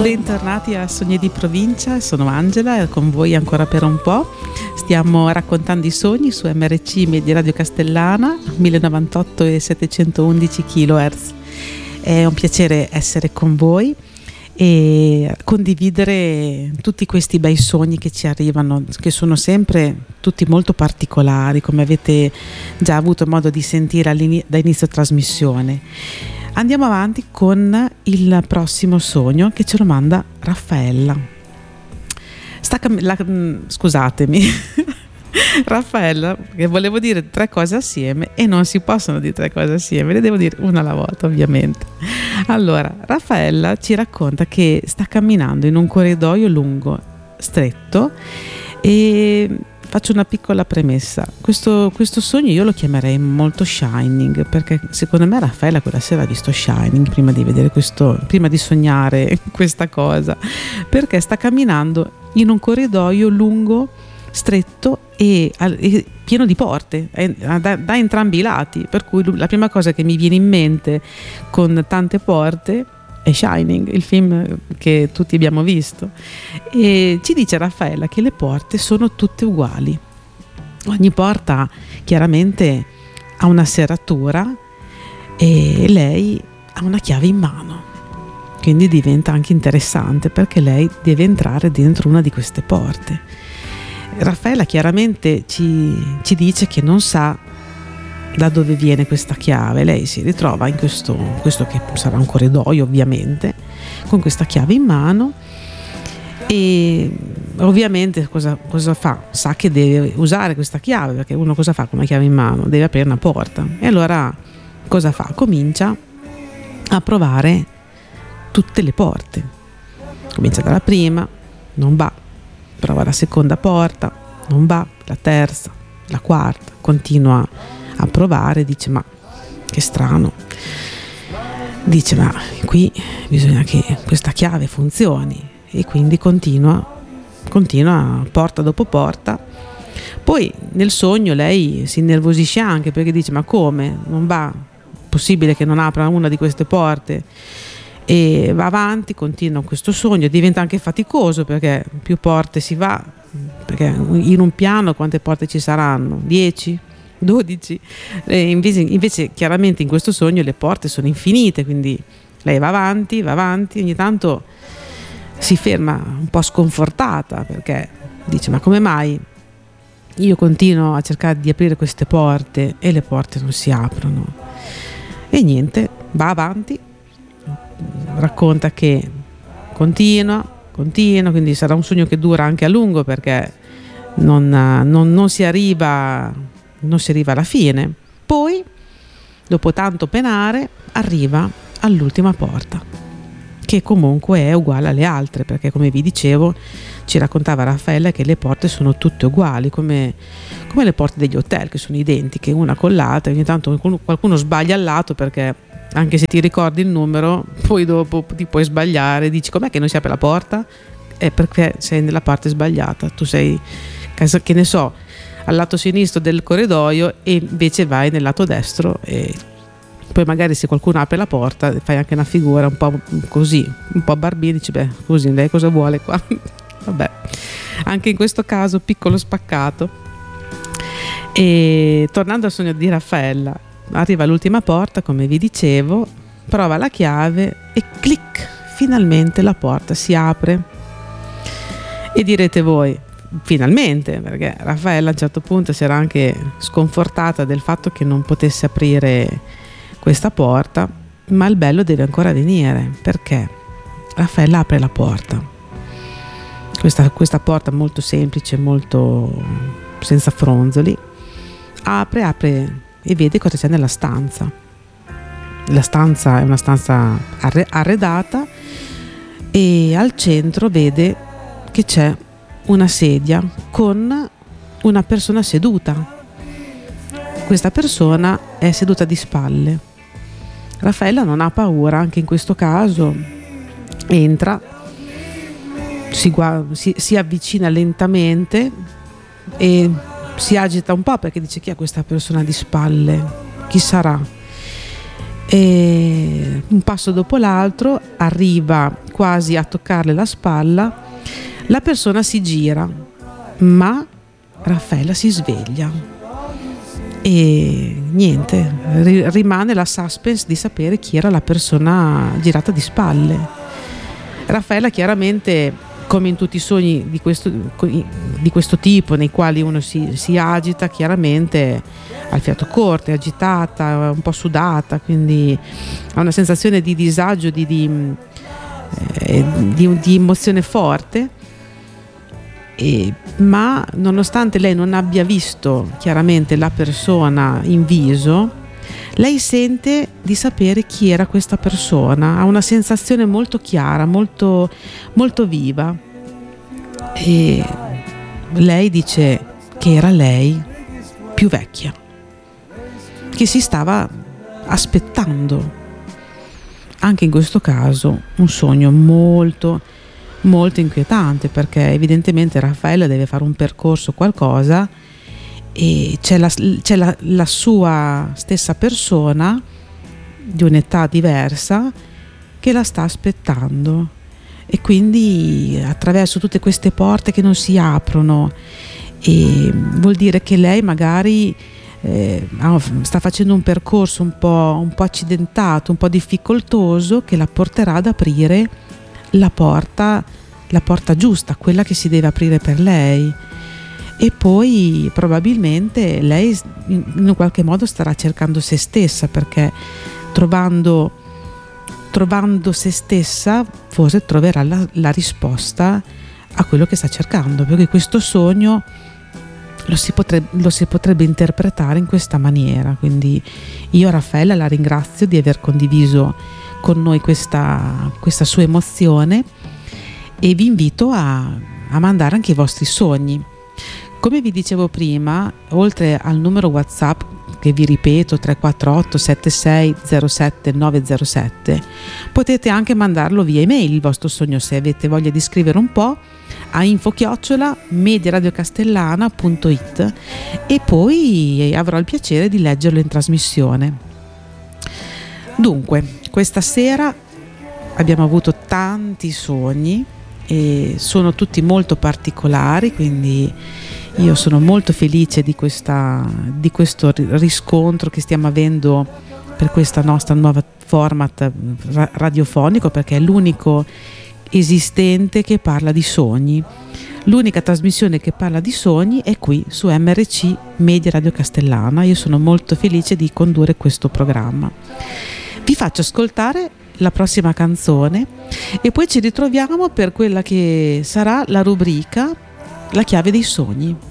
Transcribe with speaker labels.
Speaker 1: Bentornati a Sogni di Provincia, sono Angela e con voi ancora per un po'. Stiamo raccontando i sogni su MRC Media Radio Castellana 1098 e 711 kHz. È un piacere essere con voi e condividere tutti questi bei sogni che ci arrivano, che sono sempre tutti molto particolari, come avete già avuto modo di sentire da inizio trasmissione. Andiamo avanti con il prossimo sogno che ce lo manda Raffaella. Scusatemi, Raffaella, che volevo dire 3 cose assieme e non si possono dire 3 cose assieme, le devo dire una alla volta ovviamente. Allora, Raffaella ci racconta che sta camminando in un corridoio lungo, stretto, e faccio una piccola premessa. Questo sogno io lo chiamerei molto Shining, perché secondo me Raffaella quella sera ha visto Shining prima di sognare questa cosa, perché sta camminando in un corridoio lungo, stretto e pieno di porte da entrambi i lati, per cui la prima cosa che mi viene in mente con tante porte è Shining, il film che tutti abbiamo visto, e ci dice Raffaella che le porte sono tutte uguali. Ogni porta chiaramente ha una serratura e lei ha una chiave in mano, quindi diventa anche interessante perché lei deve entrare dentro una di queste porte. Raffaella chiaramente ci dice che non sa da dove viene questa chiave. Lei si ritrova in questo che sarà un corridoio ovviamente, con questa chiave in mano, e ovviamente cosa fa? Sa che deve usare questa chiave, perché uno cosa fa con una chiave in mano? Deve aprire una porta. E allora cosa fa? Comincia a provare tutte le porte. Comincia dalla prima, non va, prova la seconda porta, non va, la terza, la quarta, continua a provare, dice ma che strano, dice ma qui bisogna che questa chiave funzioni, e quindi continua porta dopo porta. Poi nel sogno lei si innervosisce anche perché dice ma come, non va, possibile che non apra una di queste porte, e va avanti, continua questo sogno, diventa anche faticoso perché più porte si va, perché in un piano quante porte ci saranno? 10? 12? Invece chiaramente in questo sogno le porte sono infinite, quindi lei va avanti, ogni tanto si ferma un po' sconfortata perché dice ma come mai io continuo a cercare di aprire queste porte e le porte non si aprono? E niente, va avanti, racconta che continua, quindi sarà un sogno che dura anche a lungo perché non si arriva alla fine. Poi dopo tanto penare arriva all'ultima porta, che comunque è uguale alle altre, perché come vi dicevo ci raccontava Raffaella che le porte sono tutte uguali, come le porte degli hotel, che sono identiche una con l'altra. Ogni tanto qualcuno sbaglia al lato, perché anche se ti ricordi il numero poi dopo ti puoi sbagliare, dici com'è che non si apre la porta? È perché sei nella parte sbagliata, tu sei, che ne so, al lato sinistro del corridoio e invece vai nel lato destro, e poi magari se qualcuno apre la porta fai anche una figura un po' così, un po' barbina, dici beh così lei cosa vuole qua? Vabbè, anche in questo caso piccolo spaccato. E tornando al sogno di Raffaella, arriva all'ultima porta, come vi dicevo, prova la chiave e clic, finalmente la porta si apre. E direte voi, finalmente, perché Raffaella a un certo punto si era anche sconfortata del fatto che non potesse aprire questa porta, ma il bello deve ancora venire, perché Raffaella apre la porta, questa porta molto semplice, molto senza fronzoli, apre e vede cosa c'è nella stanza. La stanza è una stanza arredata e al centro vede che c'è una sedia con una persona seduta. Questa persona è seduta di spalle. Raffaella non ha paura, anche in questo caso entra, si avvicina lentamente e si agita un po' perché dice chi è questa persona di spalle? Chi sarà? e un passo dopo l'altro arriva quasi a toccarle la spalla, la persona si gira, ma Raffaella si sveglia e niente, rimane la suspense di sapere chi era la persona girata di spalle. Raffaella chiaramente, come in tutti i sogni di questo tipo, nei quali uno si agita, chiaramente ha il fiato corto, è agitata, un po' sudata, quindi ha una sensazione di disagio, di emozione forte. Ma nonostante lei non abbia visto chiaramente la persona in viso, lei sente di sapere chi era questa persona, ha una sensazione molto chiara, molto, molto viva, e lei dice che era lei più vecchia, che si stava aspettando, anche in questo caso, un sogno molto molto inquietante, perché evidentemente Raffaella deve fare un percorso, qualcosa, e c'è la sua stessa persona di un'età diversa che la sta aspettando, e quindi attraverso tutte queste porte che non si aprono, e vuol dire che lei magari sta facendo un percorso un po' accidentato, un po' difficoltoso, che la porterà ad aprire la porta giusta, quella che si deve aprire per lei. E poi probabilmente lei in un qualche modo starà cercando se stessa, perché trovando se stessa forse troverà la risposta a quello che sta cercando, perché questo sogno lo si potrebbe interpretare in questa maniera. Quindi io, Raffaella, la ringrazio di aver condiviso con noi questa sua emozione, e vi invito a mandare anche i vostri sogni. Come vi dicevo prima, oltre al numero WhatsApp, che vi ripeto, 348 76 07 907, potete anche mandarlo via email il vostro sogno, se avete voglia di scrivere un po', a info@mediaradiocastellana.it, e poi avrò il piacere di leggerlo in trasmissione. Dunque, questa sera abbiamo avuto tanti sogni e sono tutti molto particolari, quindi io sono molto felice di questo riscontro che stiamo avendo per questa nostra nuova format radiofonico, perché è l'unico esistente che parla di sogni. L'unica trasmissione che parla di sogni è qui su MRC Media Radio Castellana. Io sono molto felice di condurre questo programma. Vi faccio ascoltare la prossima canzone e poi ci ritroviamo per quella che sarà la rubrica La chiave dei sogni.